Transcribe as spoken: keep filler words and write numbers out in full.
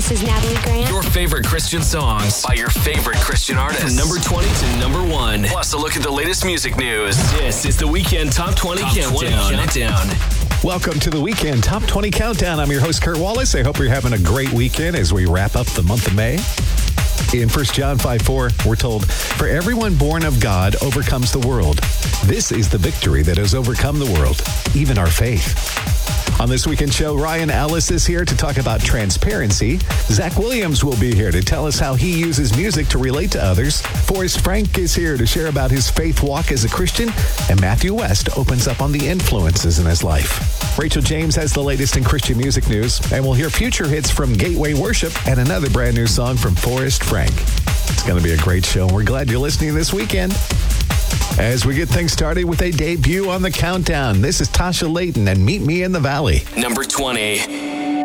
This is Natalie Grant. Your favorite Christian songs by your favorite Christian artists. From number twenty to number one. Plus a look at the latest music news. This is the Weekend Top twenty Top Countdown. twenty Countdown. Welcome to the Weekend Top twenty Countdown. I'm your host, Kurt Wallace. I hope you're having a great weekend as we wrap up the month of May. In First John five four, we're told, "For everyone born of God overcomes the world. This is the victory that has overcome the world, even our faith." On this weekend show, Ryan Ellis is here to talk about transparency. Zach Williams will be here to tell us how he uses music to relate to others. Forrest Frank is here to share about his faith walk as a Christian. And Matthew West opens up on the influences in his life. Rachel James has the latest in Christian music news. And we'll hear future hits from Gateway Worship and another brand new song from Forrest Frank. It's going to be a great show. We're glad you're listening this weekend. As we get things started with a debut on the countdown, this is Tasha Layton and Meet Me in the Valley. Number twenty.